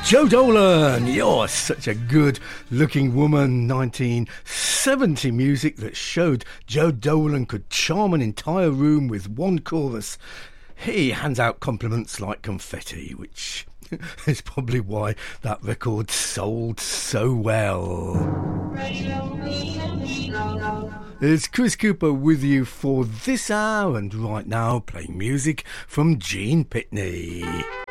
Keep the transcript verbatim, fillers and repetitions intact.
Jo Dolan, you're such a good looking woman. nineteen seventy music that showed Jo Dolan could charm an entire room with one chorus. He hands out compliments like confetti, which is probably why that record sold so well. It's Chris Cooper with you for this hour, and right now playing music from Gene Pitney.